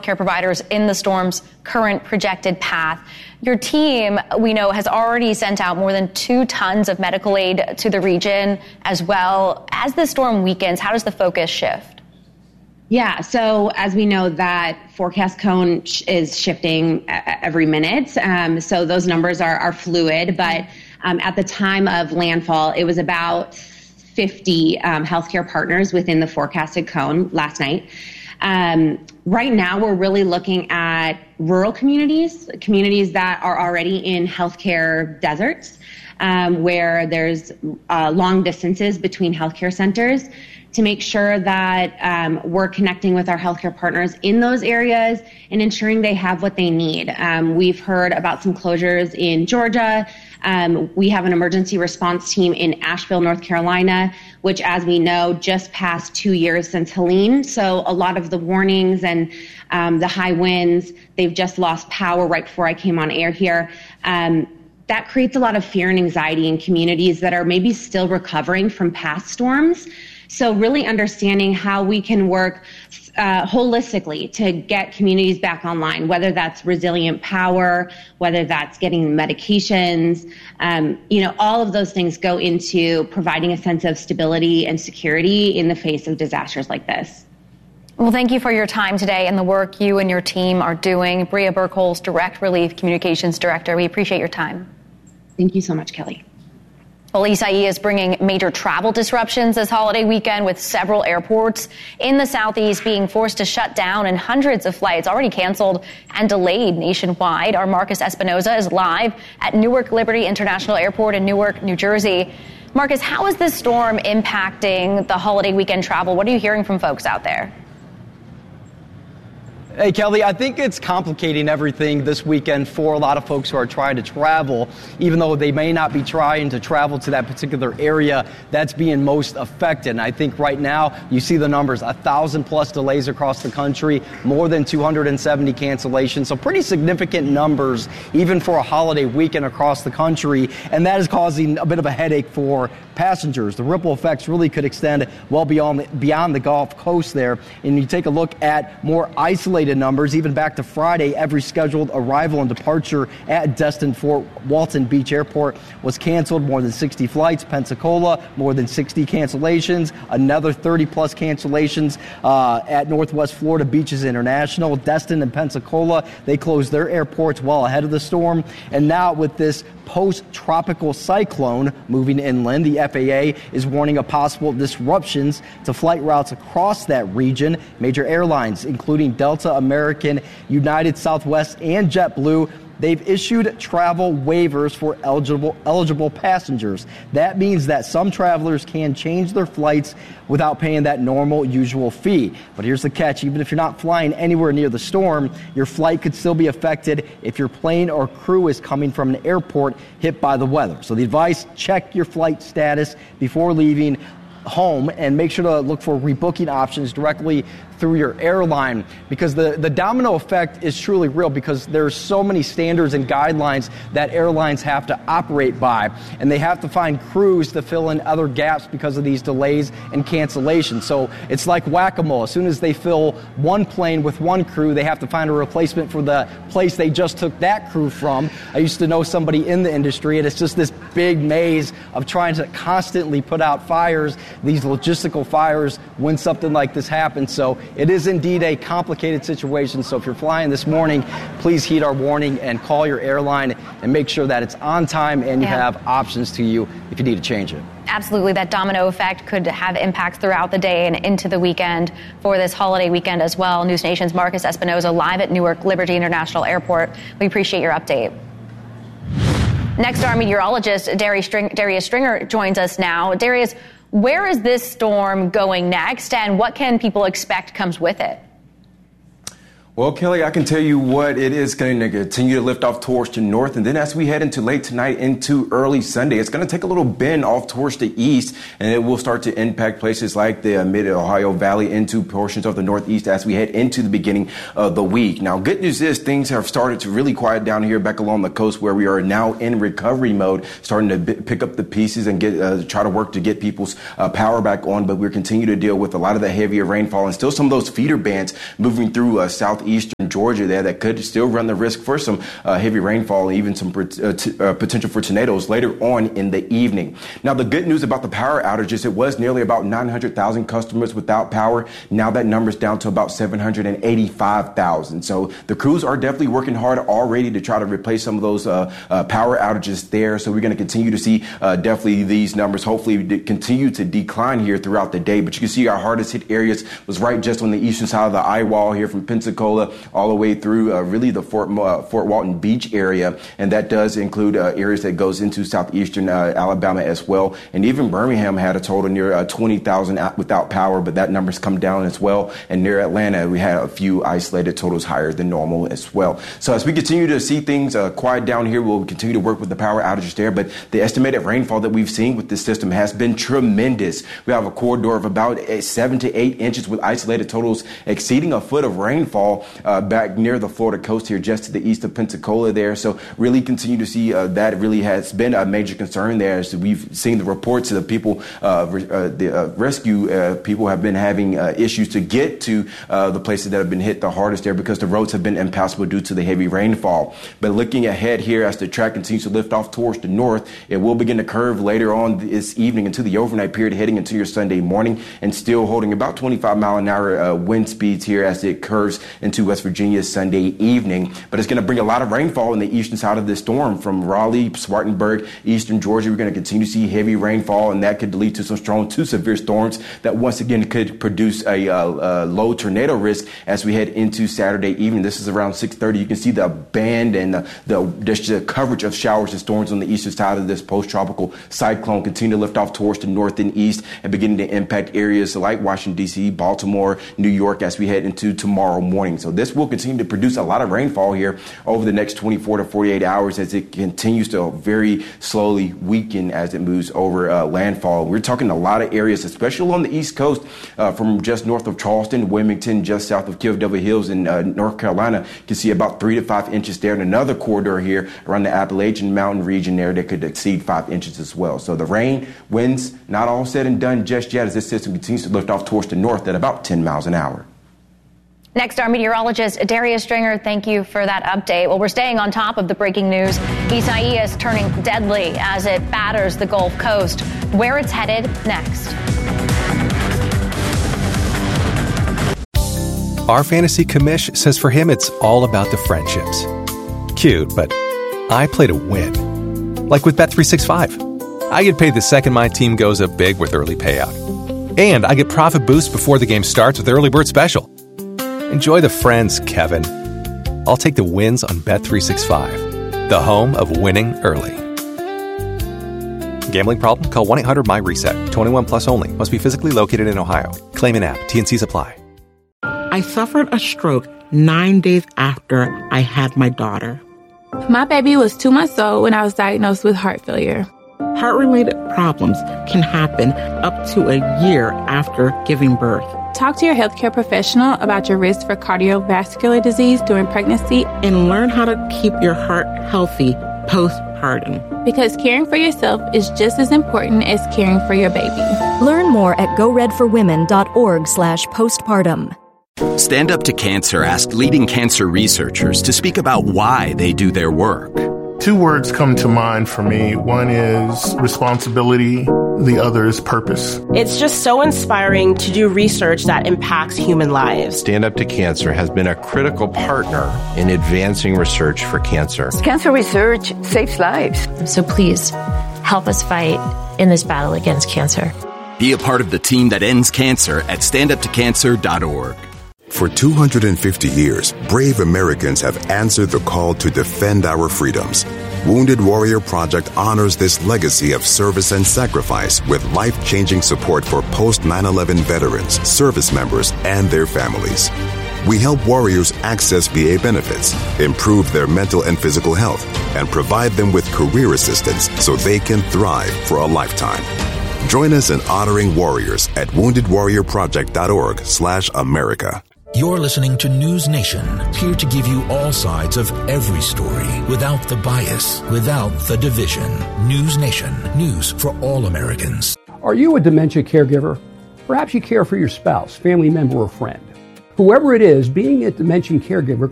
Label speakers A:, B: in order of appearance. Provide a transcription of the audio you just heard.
A: care providers in the storm's current projected path. Your team, we know, has already sent out more than 2 tons of medical aid to the region as well. As the storm weakens, how does the focus shift?
B: Yeah, so as we know, that forecast cone is shifting every minute. So those numbers are fluid, but at the time of landfall, it was about 50 healthcare partners within the forecasted cone last night. Right now, we're really looking at rural communities that are already in healthcare deserts, where there's long distances between healthcare centers, to make sure that we're connecting with our healthcare partners in those areas and ensuring they have what they need. We've heard about some closures in Georgia. We have an emergency response team in Asheville, North Carolina, which, as we know, just passed 2 years since Helene. So a lot of the warnings and the high winds, they've just lost power right before I came on air here. That creates a lot of fear and anxiety in communities that are maybe still recovering from past storms. So really understanding how we can work holistically to get communities back online, whether that's resilient power, whether that's getting medications, all of those things go into providing a sense of stability and security in the face of disasters like this.
A: Well, thank you for your time today and the work you and your team are doing. Bria Burkholz, Direct Relief Communications Director. We appreciate your time.
B: Thank you so much, Kelly.
A: Well, Isai is bringing major travel disruptions this holiday weekend, with several airports in the Southeast being forced to shut down and hundreds of flights already canceled and delayed nationwide. Our Marcus Espinoza is live at Newark Liberty International Airport in Newark, New Jersey. Marcus, how is this storm impacting the holiday weekend travel? What are you hearing from folks out there?
C: Hey, Kelly, I think it's complicating everything this weekend for a lot of folks who are trying to travel, even though they may not be trying to travel to that particular area that's being most affected. And I think right now you see the numbers, 1,000 plus delays across the country, more than 270 cancellations. So pretty significant numbers, even for a holiday weekend across the country. And that is causing a bit of a headache for passengers. The ripple effects really could extend well beyond the Gulf Coast there. And you take a look at more isolated numbers, even back to Friday, every scheduled arrival and departure at Destin Fort Walton Beach Airport was canceled. More than 60 flights. Pensacola, more than 60 cancellations. Another 30 plus cancellations at Northwest Florida Beaches International. Destin and Pensacola, they closed their airports well ahead of the storm. And now with this post-tropical cyclone moving inland, the FAA is warning of possible disruptions to flight routes across that region. Major airlines, including Delta, American, United, Southwest, and JetBlue, they've issued travel waivers for eligible passengers. That means that some travelers can change their flights without paying that normal, usual fee. But here's the catch. Even if you're not flying anywhere near the storm, your flight could still be affected if your plane or crew is coming from an airport hit by the weather. So the advice, check your flight status before leaving home and make sure to look for rebooking options directly through your airline, because the domino effect is truly real, because there's so many standards and guidelines that airlines have to operate by, and they have to find crews to fill in other gaps because of these delays and cancellations. So it's like whack-a-mole. As soon as they fill one plane with one crew, they have to find a replacement for the place they just took that crew from. I used to know somebody in the industry, and it's just this big maze of trying to constantly put out fires, these logistical fires, when something like this happens. So it is indeed a complicated situation. So if you're flying this morning, please heed our warning and call your airline and make sure that it's on time and you have options to you if you need to change it.
A: Absolutely. That domino effect could have impacts throughout the day and into the weekend for this holiday weekend as well. News Nation's Marcus Espinoza live at Newark Liberty International Airport. We appreciate your update. Next, our meteorologist, Darius Stringer, joins us now. Darius, where is this storm going next, and what can people expect comes with it?
D: Well, Kelly, I can tell you what, it is going to continue to lift off towards the north. And then as we head into late tonight into early Sunday, it's going to take a little bend off towards the east, and it will start to impact places like the mid-Ohio Valley into portions of the northeast as we head into the beginning of the week. Now, good news is things have started to really quiet down here back along the coast, where we are now in recovery mode, starting to pick up the pieces and try to work to get people's power back on. But we're continuing to deal with a lot of the heavier rainfall and still some of those feeder bands moving through southeastern Georgia there that could still run the risk for some heavy rainfall and even some potential for tornadoes later on in the evening. Now, the good news about the power outages, it was nearly about 900,000 customers without power. Now that number's down to about 785,000. So the crews are definitely working hard already to try to replace some of those power outages there. So we're going to continue to see definitely these numbers hopefully continue to decline here throughout the day. But you can see our hardest hit areas was right just on the eastern side of the eye wall here from Pensacola all the way through really the Fort Walton Beach area. And that does include areas that goes into southeastern Alabama as well. And even Birmingham had a total near 20,000 without power, but that number's come down as well. And near Atlanta, we had a few isolated totals higher than normal as well. So as we continue to see things quiet down here, we'll continue to work with the power outages there. But the estimated rainfall that we've seen with this system has been tremendous. We have a corridor of about 7 to 8 inches with isolated totals exceeding a foot of rainfall back near the Florida coast here, just to the east of Pensacola there. So really continue to see that really has been a major concern there. So we've seen the reports of the people, the rescue people have been having issues to get to the places that have been hit the hardest there because the roads have been impassable due to the heavy rainfall. But looking ahead here as the track continues to lift off towards the north, it will begin to curve later on this evening into the overnight period heading into your Sunday morning and still holding about 25 mile an hour wind speeds here as it curves into West Virginia Sunday evening. But it's going to bring a lot of rainfall in the eastern side of this storm from Raleigh, Spartanburg, eastern Georgia. We're going to continue to see heavy rainfall, and that could lead to some strong to severe storms that once again could produce a low tornado risk as we head into Saturday evening. This is around 6:30. You can see the band and the coverage of showers and storms on the eastern side of this post-tropical cyclone continue to lift off towards the north and east and beginning to impact areas like Washington, D.C., Baltimore, New York as we head into tomorrow morning. So this will continue to produce a lot of rainfall here over the next 24 to 48 hours as it continues to very slowly weaken as it moves over landfall. We're talking a lot of areas, especially on the East Coast, from just north of Charleston, Wilmington, just south of Kildover Hills in North Carolina. You can see about 3 to 5 inches there, and another corridor here around the Appalachian Mountain region there that could exceed 5 inches as well. So the rain, winds, not all said and done just yet as this system continues to lift off towards the north at about 10 miles an hour.
A: Next, our meteorologist, Darius Stringer, thank you for that update. Well, we're staying on top of the breaking news. Isaias turning deadly as it batters the Gulf Coast. Where it's headed next.
E: Our fantasy commish says for him it's all about the friendships. Cute, but I play to win. Like with Bet365. I get paid the second my team goes up big with early payout. And I get profit boost before the game starts with Early Bird Special. Enjoy the friends, Kevin. I'll take the wins on Bet365, the home of winning early. Gambling problem? Call 1-800-MY-RESET. 21 plus only. Must be physically located in Ohio. Claim and app. T&Cs apply.
F: I suffered a stroke 9 days after I had my daughter.
G: My baby was 2 months old when I was diagnosed with heart failure.
F: Heart-related problems can happen up to a year after giving birth.
G: Talk to your healthcare professional about your risk for cardiovascular disease during pregnancy
F: and learn how to keep your heart healthy postpartum.
G: Because caring for yourself is just as important as caring for your baby.
H: Learn more at goredforwomen.org/postpartum.
I: Stand Up to Cancer asked leading cancer researchers to speak about why they do their work.
J: 2 words come to mind for me. One is responsibility. The other is purpose.
K: It's just so inspiring to do research that impacts human lives.
L: Stand Up to Cancer has been a critical partner in advancing research for cancer.
M: Cancer research saves lives.
N: So please help us fight in this battle against cancer.
I: Be a part of the team that ends cancer at standuptocancer.org.
O: For 250 years, brave Americans have answered the call to defend our freedoms. Wounded Warrior Project honors this legacy of service and sacrifice with life-changing support for post-9/11 veterans, service members, and their families. We help warriors access VA benefits, improve their mental and physical health, and provide them with career assistance so they can thrive for a lifetime. Join us in honoring warriors at woundedwarriorproject.org/America.
P: You're listening to News Nation, here to give you all sides of every story, without the bias, without the division. News Nation, news for all Americans.
Q: Are you a dementia caregiver? Perhaps you care for your spouse, family member, or friend. Whoever it is, being a dementia caregiver